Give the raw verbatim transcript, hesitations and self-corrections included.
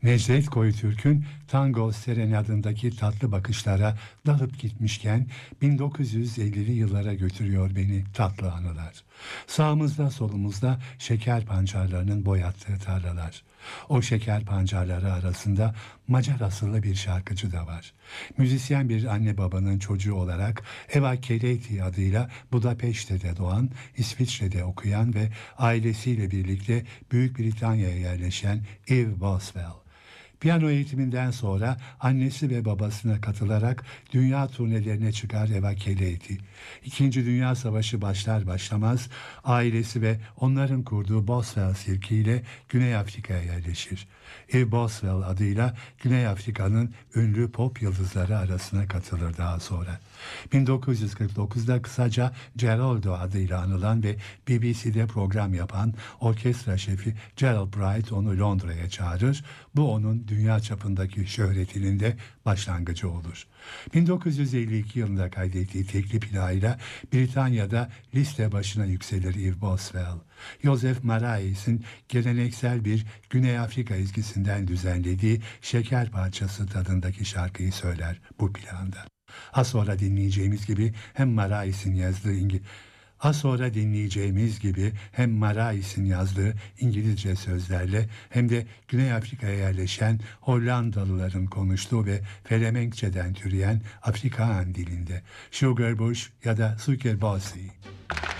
Necdet Koyutürk'ün Tango Serenadındaki tatlı bakışlara dalıp gitmişken bin dokuz yüz ellili yıllara götürüyor beni tatlı anılar. Sağımızda solumuzda şeker pancarlarının boyattığı tarlalar. O şeker pancarları arasında Macar asıllı bir şarkıcı da var. Müzisyen bir anne babanın çocuğu olarak Eva Keleti adıyla Budapeşte'de doğan, İsviçre'de okuyan ve ailesiyle birlikte Büyük Britanya'ya yerleşen Eve Boswell. Piyano eğitiminden sonra annesi ve babasına katılarak dünya turnelerine çıkar Eva Keleti. İkinci Dünya Savaşı başlar başlamaz ailesi ve onların kurduğu Boswell sirkiyle Güney Afrika'ya yerleşir. Eve Boswell adıyla Güney Afrika'nın ünlü pop yıldızları arasına katılır daha sonra. bin dokuz yüz kırk dokuzda kısaca Geraldo adıyla anılan ve B B C'de program yapan orkestra şefi Gerald Bright onu Londra'ya çağırır. Bu onun dünya çapındaki şöhretinin de başlangıcı olur. bin dokuz yüz elli iki yılında kaydettiği tekli plağıyla Britanya'da liste başına yükselir Eve Boswell. Joseph Marais,'in geleneksel bir Güney Afrika ezgisinden düzenlediği şeker parçası tadındaki şarkıyı söyler bu plağında. Az sonra dinleyeceğimiz gibi hem Marais'in yazdığı İngiliz Az sonra dinleyeceğimiz gibi hem Marais'in yazdığı İngilizce sözlerle hem de Güney Afrika'ya yerleşen Hollandalıların konuştuğu ve Felemenkçeden türeyen Afrikaan dilinde Sugarbush ya da Suikerbossie.